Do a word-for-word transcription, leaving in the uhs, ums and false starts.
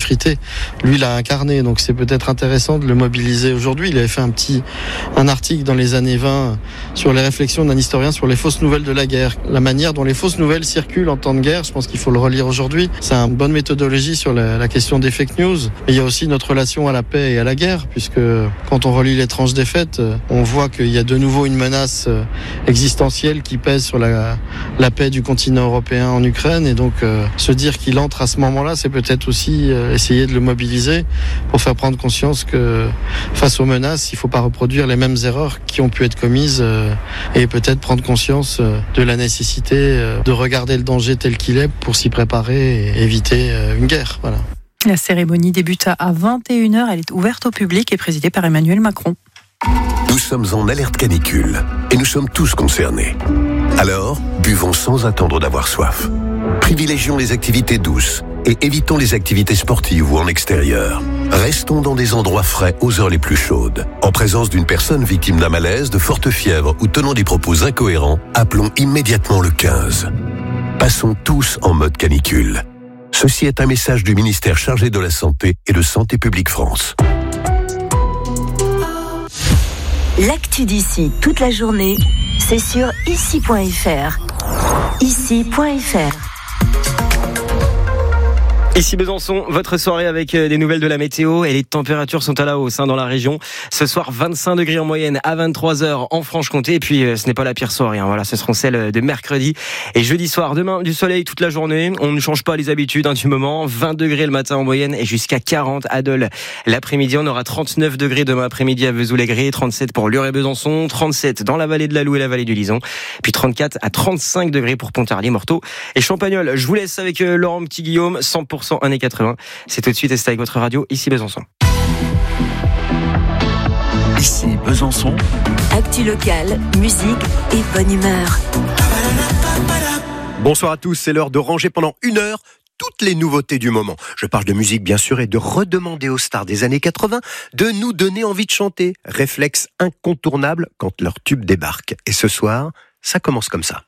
effrité. Lui, il a incarné, donc c'est peut-être intéressant de le mobiliser aujourd'hui. Il avait fait un petit un article dans les années vingt sur les réflexions d'un historien sur les fausses nouvelles de la guerre. La manière dont les fausses nouvelles circulent en temps de guerre, je pense qu'il faut le relire aujourd'hui. C'est une bonne méthodologie sur la, la question des fake news. Et il y a aussi notre relation à la paix et à la guerre, puisque quand on relit l'étrange défaite, on voit qu'il y a de nouveau une menace existentielle qui pèse sur la, la paix du continent européen en Ukraine. Et donc, euh, se dire qu'il entre à ce moment-là, c'est peut-être aussi euh, essayer de le mobiliser pour faire prendre conscience que face aux menaces, il ne faut pas reproduire les mêmes erreurs qui ont pu être commises euh, et peut-être prendre conscience euh, de la nécessité euh, de regarder le danger tel qu'il est pour s'y préparer et éviter euh, une guerre. Voilà. La cérémonie débute à vingt et une heures. Elle est ouverte au public et présidée par Emmanuel Macron. Nous sommes en alerte canicule et nous sommes tous concernés. Alors, buvons sans attendre d'avoir soif. Privilégions les activités douces et évitons les activités sportives ou en extérieur. Restons dans des endroits frais aux heures les plus chaudes. En présence d'une personne victime d'un malaise, de forte fièvre ou tenant des propos incohérents, appelons immédiatement le quinze. Passons tous en mode canicule. Ceci est un message du ministère chargé de la Santé et de Santé publique France. L'actu d'ici toute la journée, c'est sur ici point f r. ici point f r. Ici Besançon, votre soirée avec des nouvelles de la météo et les températures sont à la hausse hein, dans la région. Ce soir, vingt-cinq degrés en moyenne à vingt-trois heures en Franche-Comté. Et puis, ce n'est pas la pire soirée. Hein. Voilà, ce seront celles de mercredi et jeudi soir. Demain, du soleil toute la journée. On ne change pas les habitudes hein, du moment. vingt degrés le matin en moyenne et jusqu'à quarante à Dole. L'après-midi, on aura trente-neuf degrés demain après-midi à Vesoul-les-Grès, trente-sept pour Lure et Besançon, trente-sept dans la vallée de la Loue et la vallée du Lison. Puis trente-quatre à trente-cinq degrés pour Pontarlier, Morteau et Champagnole. Je vous laisse avec euh, Laurent Petit-Guillaume, cent pour cent années quatre-vingts. C'est tout de suite et c'est avec votre radio, ici Besançon. Ici Besançon. Actu locale, musique et bonne humeur. Bonsoir à tous, c'est l'heure de ranger pendant une heure toutes les nouveautés du moment. Je parle de musique bien sûr et de redemander aux stars des années quatre-vingts de nous donner envie de chanter. Réflexe incontournable quand leur tube débarque. Et ce soir, ça commence comme ça.